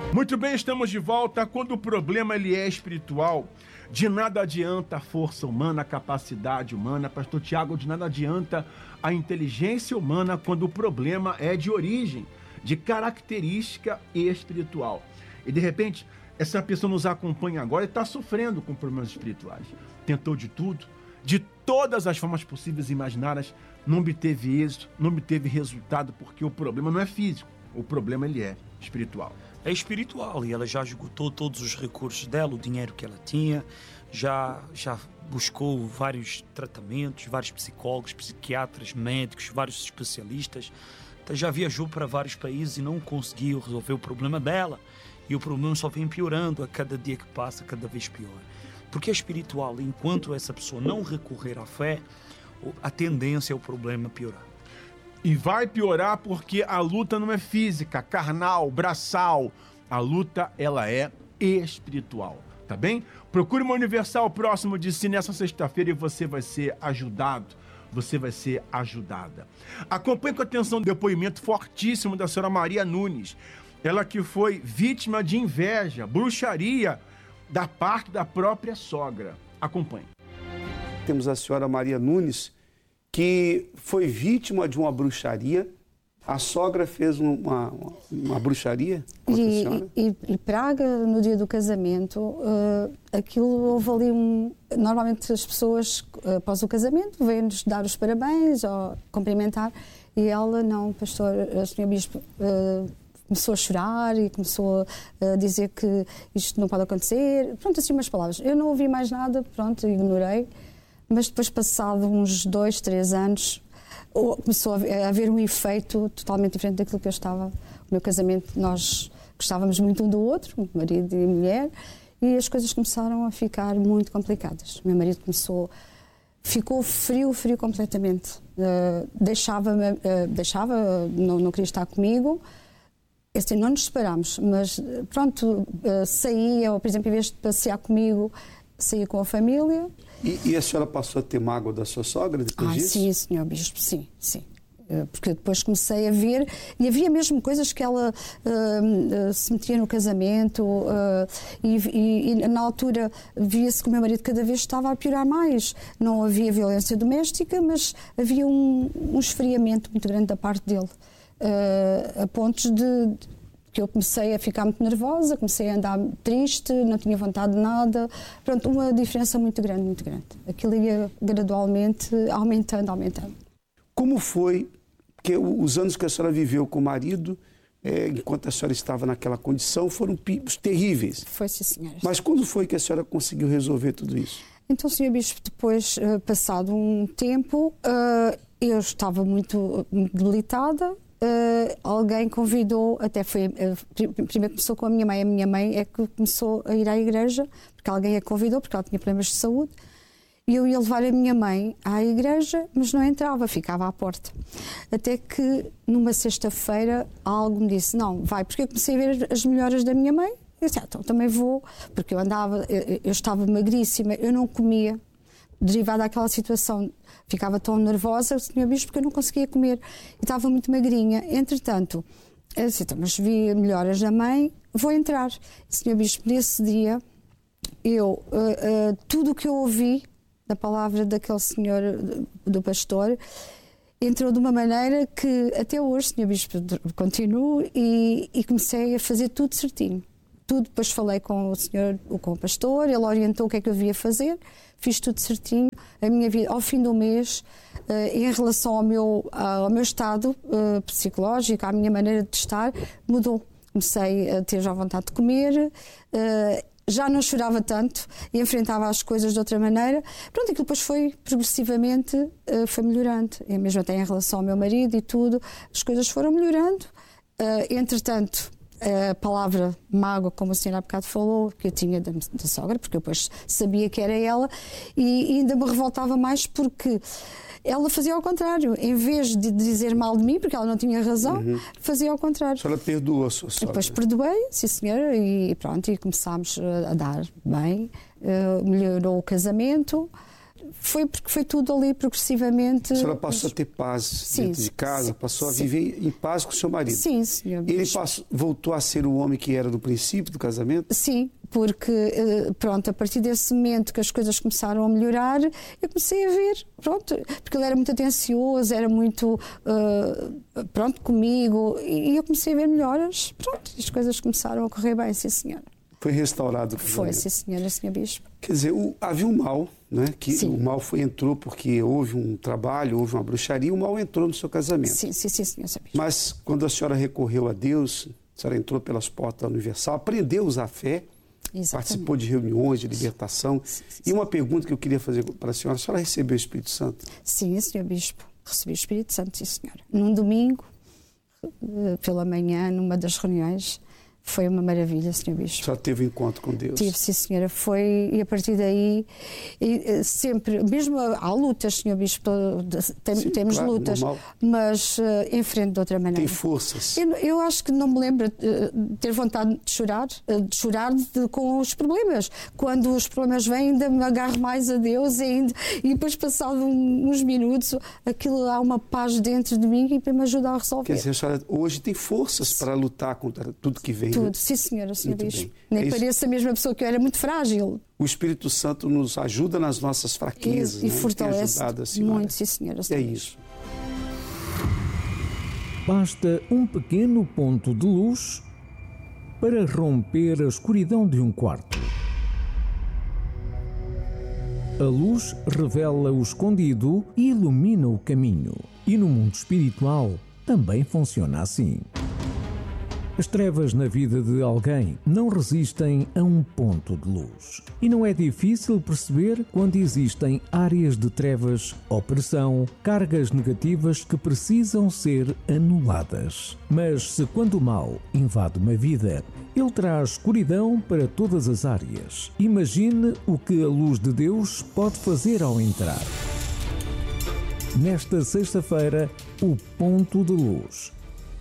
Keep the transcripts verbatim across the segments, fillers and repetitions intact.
Muito bem, estamos de volta. Quando o problema ele é espiritual, de nada adianta a força humana, a capacidade humana. Pastor Tiago, de nada adianta a inteligência humana quando o problema é de origem, de característica espiritual. E de repente, essa pessoa nos acompanha agora e está sofrendo com problemas espirituais. Tentou de tudo, de todas as formas possíveis e imaginárias, não obteve êxito, não obteve resultado, porque o problema não é físico, o problema ele é espiritual. É espiritual e ela já esgotou todos os recursos dela, o dinheiro que ela tinha, já, já buscou vários tratamentos, vários psicólogos, psiquiatras, médicos, vários especialistas, já viajou para vários países e não conseguiu resolver o problema dela. E o problema só vem piorando a cada dia que passa, cada vez pior. Porque é espiritual, enquanto essa pessoa não recorrer à fé, a tendência é o problema piorar. E vai piorar porque a luta não é física, carnal, braçal. A luta, ela é espiritual, tá bem? Procure uma Universal próximo de si nessa sexta-feira e você vai ser ajudado, você vai ser ajudada. Acompanhe com atenção o depoimento fortíssimo da senhora Maria Nunes. Ela que foi vítima de inveja, bruxaria da parte da própria sogra. Acompanhe. Temos a senhora Maria Nunes, que foi vítima de uma bruxaria. A sogra fez uma, uma, uma bruxaria contra e, a senhora? E, e praga no dia do casamento, uh, aquilo houve ali um... Normalmente as pessoas, uh, após o casamento, vêm-nos dar os parabéns ou cumprimentar, e ela não, pastor, a senhora bispo... Uh, começou a chorar e começou a dizer que isto não pode acontecer. Pronto, assim umas palavras. Eu não ouvi mais nada, pronto, ignorei. Mas depois, passado uns dois, três anos, começou a haver um efeito totalmente diferente daquilo que eu estava. O meu casamento, nós gostávamos muito um do outro, marido e mulher, e as coisas começaram a ficar muito complicadas. O meu marido começou... Ficou frio, frio completamente. Uh, deixava-me, uh, deixava, não, não queria estar comigo. Assim, não nos separámos, mas pronto, uh, saía, ou por exemplo, em vez de passear comigo, saía com a família. E, e a senhora passou a ter mágoa da sua sogra depois ah, disso? Sim, senhor bispo, sim, sim. Uh, porque depois comecei a ver, e havia mesmo coisas que ela uh, uh, se metia no casamento, uh, e, e, e na altura via-se que o meu marido cada vez estava a piorar mais. Não havia violência doméstica, mas havia um, um esfriamento muito grande da parte dele. Uh, a pontos de, de que eu comecei a ficar muito nervosa, comecei a andar triste, não tinha vontade de nada. Pronto, uma diferença muito grande, muito grande. Aquilo ia gradualmente aumentando, aumentando. Como foi que os anos que a senhora viveu com o marido, é, enquanto a senhora estava naquela condição, foram terríveis? Foi, sim, senhora. Mas quando foi que a senhora conseguiu resolver tudo isso? Então, senhor bispo, depois, uh, passado um tempo, uh, eu estava muito debilitada. Uh, alguém convidou, até foi, uh, primeiro começou com a minha mãe, a minha mãe é que começou a ir à igreja, porque alguém a convidou, porque ela tinha problemas de saúde, e eu ia levar a minha mãe à igreja, mas não entrava, ficava à porta. Até que, numa sexta-feira, algo me disse, não, vai, porque eu comecei a ver as melhoras da minha mãe, eu disse, ah, então também vou, porque eu andava, eu, eu estava magríssima, eu não comia, derivada daquela situação, ficava tão nervosa, senhor bispo, porque eu não conseguia comer e estava muito magrinha. Entretanto, eu disse, então, mas vi melhoras da mãe, vou entrar. Senhor bispo, nesse dia, eu, uh, uh, tudo o que eu ouvi da palavra daquele senhor, do pastor, entrou de uma maneira que até hoje, senhor bispo, continuo e, e comecei a fazer tudo certinho. Tudo, depois falei com o senhor, com o pastor, ele orientou o que é que eu devia fazer, fiz tudo certinho. A minha vida, ao fim do mês, uh, em relação ao meu, ao meu estado uh, psicológico, à minha maneira de estar, mudou. Comecei a ter já vontade de comer, uh, já não chorava tanto e enfrentava as coisas de outra maneira. Pronto, aquilo depois foi progressivamente, uh, foi melhorando. E mesmo até em relação ao meu marido e tudo, as coisas foram melhorando. Uh, entretanto, a palavra mágoa, como a senhora há bocado falou, que eu tinha da, da sogra, porque eu depois sabia que era ela, e, e ainda me revoltava mais porque ela fazia ao contrário. Em vez de dizer mal de mim, porque ela não tinha razão, uhum. fazia ao contrário. A senhora perdoou a sua sogra? Depois perdoei, sim senhora, e pronto, e começámos a dar bem, uh, melhorou o casamento. foi porque foi tudo ali progressivamente. A senhora passou a ter paz sim, dentro de casa, sim, passou a sim. viver em paz com o seu marido. Sim, senhor. Ele passou, voltou a ser o homem que era no princípio do casamento? Sim, porque, pronto, a partir desse momento que as coisas começaram a melhorar, eu comecei a ver, pronto, porque ele era muito atencioso, era muito, uh, pronto, comigo, e eu comecei a ver melhoras, pronto, as coisas começaram a correr bem, sim, senhora. Foi restaurado o casamento? Foi, sim, senhora, senhor Bispo. Quer dizer, o, havia um mal, né? Que sim. o mal foi, entrou porque houve um trabalho, houve uma bruxaria, o mal entrou no seu casamento. Sim, sim, sim, senhor Bispo. Mas quando a senhora recorreu a Deus, a senhora entrou pelas portas da Universal, aprendeu a usar a fé, exatamente. Participou de reuniões de libertação. Sim, sim, sim. E uma pergunta que eu queria fazer para a senhora, a senhora recebeu o Espírito Santo? Sim, senhor Bispo, recebi o Espírito Santo, sim, senhora. Num domingo, pela manhã, numa das reuniões, foi uma maravilha, senhor Bispo. Já teve um encontro com Deus? Tive, sim, senhora. Foi, e a partir daí, e, sempre, mesmo há lutas, senhor Bispo, tem, sim, temos claro, lutas, normal. Mas uh, enfrento de outra maneira. Tem forças? Eu, eu acho que não me lembro uh, de ter vontade de chorar, uh, de chorar de, com os problemas. Quando os problemas vêm, ainda me agarro mais a Deus e, ainda, e depois, passado uns minutos, aquilo há uma paz dentro de mim e me ajuda a resolver. Quer dizer, a senhora hoje tem forças para lutar contra tudo que vem? Tudo, sim, senhora, senhor Bispo. Nem é pareça a mesma pessoa que eu era muito frágil. O Espírito Santo nos ajuda nas nossas fraquezas. E, e né? fortalece muito, sim, senhora. É isso. Basta um pequeno ponto de luz para romper a escuridão de um quarto. A luz revela o escondido e ilumina o caminho. E no mundo espiritual também funciona assim. As trevas na vida de alguém não resistem a um ponto de luz. E não é difícil perceber quando existem áreas de trevas, opressão, cargas negativas que precisam ser anuladas. Mas se quando o mal invade uma vida, ele traz escuridão para todas as áreas. Imagine o que a luz de Deus pode fazer ao entrar. Nesta sexta-feira, o ponto de luz.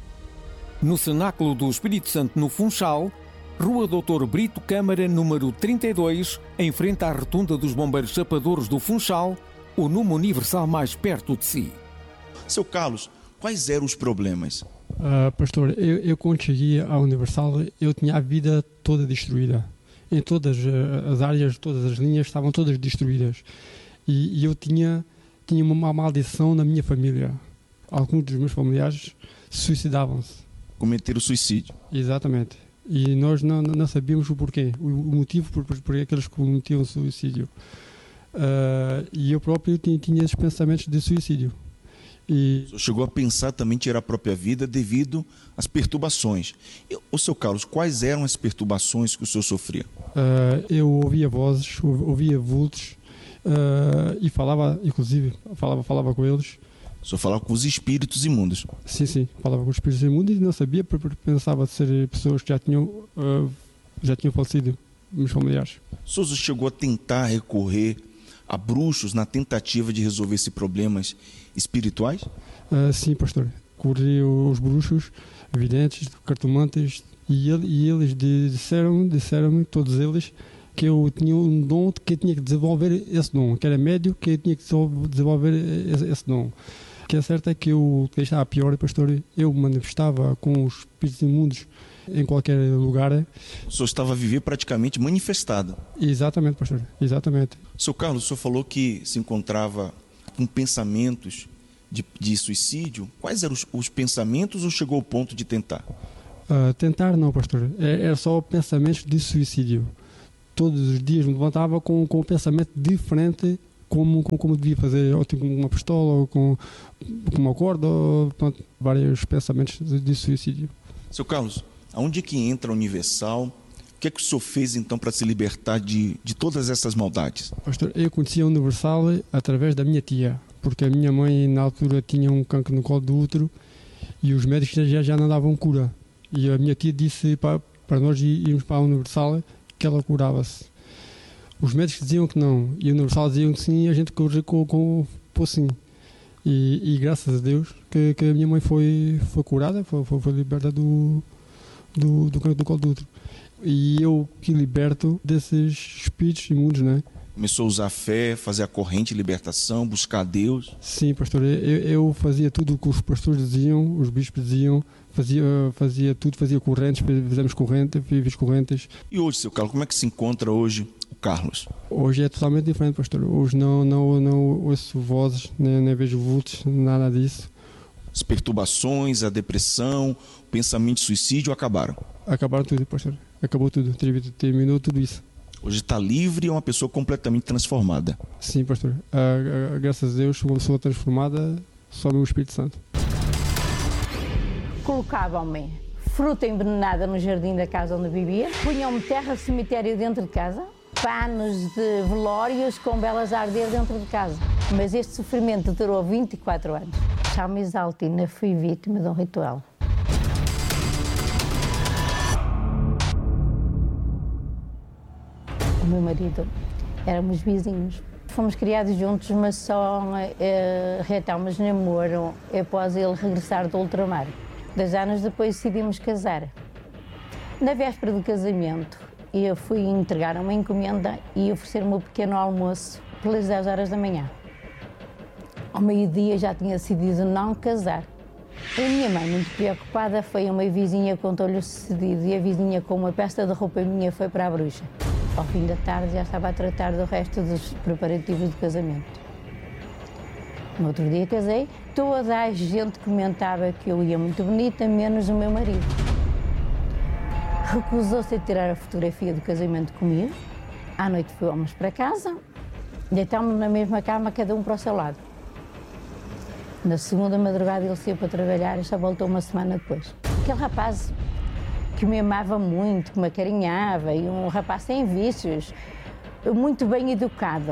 No Cenáculo do Espírito Santo, no Funchal, Rua doutor Brito Câmara, número trinta e dois, em frente à rotunda dos Bombeiros Chapadores do Funchal, o número universal mais perto de si. Seu Carlos, quais eram os problemas? Uh, pastor, eu, eu quando cheguei à Universal, eu tinha a vida toda destruída. Em todas as áreas, todas as linhas estavam todas destruídas. E, e eu tinha, tinha uma maldição na minha família. Alguns dos meus familiares suicidavam-se. Cometeram suicídio. Exatamente. E nós não, não sabíamos o porquê, o, o motivo por, por, por que eles cometiam suicídio. Uh, e eu próprio tinha, tinha esses pensamentos de suicídio. E... O senhor chegou a pensar também em tirar a própria vida devido às perturbações. E, o seu Carlos, quais eram as perturbações que o senhor sofria? Uh, eu ouvia vozes, ouvia vultos uh, e falava, inclusive, falava, falava com eles. O senhor falava com os espíritos imundos? Sim, sim. Falava com os espíritos imundos e não sabia, porque pensava ser pessoas que já tinham, uh, já tinham falecido, meus familiares. O senhor chegou a tentar recorrer a bruxos na tentativa de resolver esses problemas espirituais? Uh, sim, pastor. Corri os bruxos, videntes, cartomantes, e, ele, e eles disseram-me, disseram-me, todos eles, que eu tinha um dom, que eu tinha que desenvolver esse dom, que era médio, que eu tinha que desenvolver esse, esse dom. O que é certo é que eu, que estava pior, pastor, eu manifestava com os espíritos imundos em qualquer lugar. O senhor estava a viver praticamente manifestado. Exatamente, pastor, exatamente. Seu Carlos, o senhor falou que se encontrava com pensamentos de, de suicídio. Quais eram os, os pensamentos ou chegou ao ponto de tentar? Uh, tentar não, pastor, era é, é só pensamentos de suicídio. Todos os dias me levantava com, com um pensamento diferente, como, como, como devia fazer, ou tipo uma pistola, ou com, com uma corda, ou pronto, vários pensamentos de, de suicídio. Seu Carlos, aonde é que entra a Universal? O que é que o senhor fez então para se libertar de, de todas essas maldades? Pastor, eu conheci a Universal através da minha tia, porque a minha mãe na altura tinha um cancro no colo do útero e os médicos já, já não davam cura. E a minha tia disse para, para nós irmos para a Universal que ela curava-se. Os médicos diziam que não, e a Universal diziam que sim, e a gente corria com, com, com sim. E, e graças a Deus que, que a minha mãe foi, foi curada, foi, foi, foi liberta do, do, do cancro do colo do útero. E eu que liberto desses espíritos imundos, né? Começou a usar a fé, fazer a corrente de libertação, buscar a Deus? Sim, pastor, eu, eu fazia tudo o que os pastores diziam, os bispos diziam, fazia, fazia tudo, fazia correntes, fizemos correntes, fiz correntes. E hoje, seu Carlos, como é que se encontra hoje o Carlos? Hoje é totalmente diferente, pastor. Hoje não, não, não ouço vozes, nem, nem vejo vultos, nada disso. As perturbações, a depressão, o pensamento de suicídio acabaram? Acabaram tudo, pastor. Acabou tudo, terminou tudo isso. Hoje está livre e é uma pessoa completamente transformada. Sim, pastor. Ah, graças a Deus, sou uma pessoa transformada só no Espírito Santo. Colocavam-me fruta envenenada no jardim da casa onde vivia, punham-me terra de cemitério dentro de casa, panos de velórios com belas a arder dentro de casa. Mas este sofrimento durou vinte e quatro anos. Chamo Exaltina, fui vítima de um ritual. O meu marido, éramos vizinhos. Fomos criados juntos, mas só uh, reatámos namoro após ele regressar do ultramar. Dois anos depois decidimos casar. Na véspera do casamento, eu fui entregar uma encomenda e oferecer-me um pequeno almoço pelas dez horas da manhã. Ao meio-dia já tinha decidido não casar. A minha mãe, muito preocupada, foi a uma vizinha, contou-lhe o sucedido e a vizinha, com uma peça de roupa minha, foi para a bruxa. Ao fim da tarde já estava a tratar do resto dos preparativos do casamento. No outro dia casei, toda a gente comentava que eu ia muito bonita, menos o meu marido. Recusou-se a tirar a fotografia do casamento comigo. À noite fomos para casa, deitámos na mesma cama, cada um para o seu lado. Na segunda madrugada ele saiu para trabalhar e só voltou uma semana depois. Aquele rapaz que me amava muito, que me acarinhava, e um rapaz sem vícios, muito bem educado,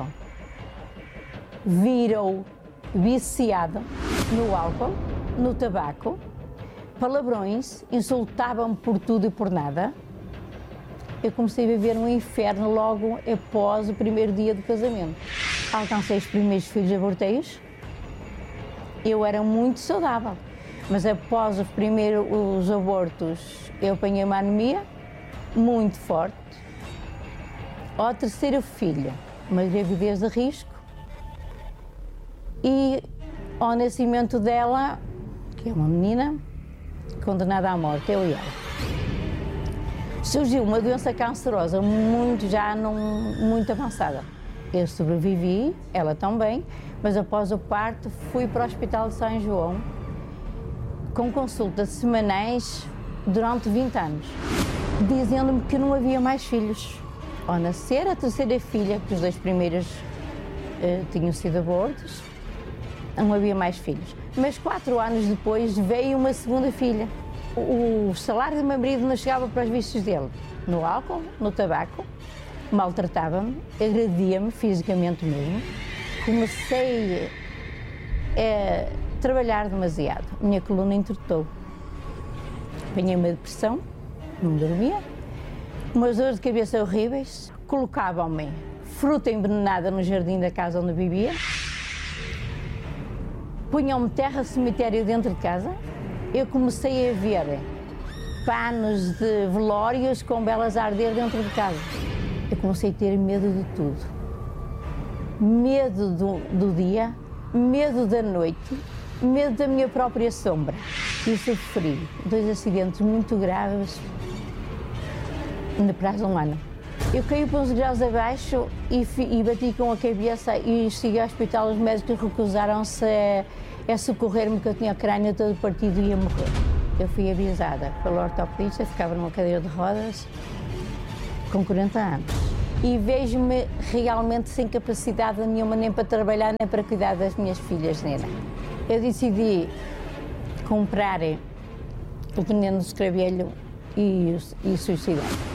virou viciado no álcool, no tabaco, palavrões, insultava-me por tudo e por nada. Eu comecei a viver um inferno logo após o primeiro dia do casamento. Alcancei os primeiros filhos aborteios. Eu era muito saudável, mas após os primeiros os abortos eu apanhei uma anemia muito forte. Ao terceiro filho, uma gravidez de risco, e ao nascimento dela, que é uma menina, condenada à morte, eu e ela. Surgiu uma doença cancerosa muito, já não, muito avançada. Eu sobrevivi, ela também, mas após o parto fui para o Hospital de São João com consultas semanais durante vinte anos, dizendo-me que não havia mais filhos. Ao nascer a terceira filha, que os dois primeiros uh, tinham sido abortos, não havia mais filhos. Mas quatro anos depois veio uma segunda filha. O, o salário do meu marido não chegava para os vícios dele, no álcool, no tabaco, maltratava-me, agredia-me fisicamente mesmo. Comecei a trabalhar demasiado, minha coluna entortou. Apanhei uma depressão, não dormia, umas dores de cabeça horríveis, colocavam-me fruta envenenada no jardim da casa onde vivia, punham-me terra de cemitério dentro de casa. Eu comecei a ver panos de velórios com belas a arder dentro de casa. Eu comecei a ter medo de tudo. Medo do, do dia, medo da noite, medo da minha própria sombra. E sofri dois acidentes muito graves no prazo de um ano. Eu caí para uns graus abaixo e, e bati com a cabeça e cheguei ao hospital. Os médicos recusaram-se a, a socorrer-me, que eu tinha o crânio todo partido e ia morrer. Eu fui avisada pelo ortopedista, ficava numa cadeira de rodas, com quarenta anos. E vejo-me realmente sem capacidade nenhuma nem para trabalhar, nem para cuidar das minhas filhas, Nena. Eu decidi comprar o veneno do escravelho e, e suicidar.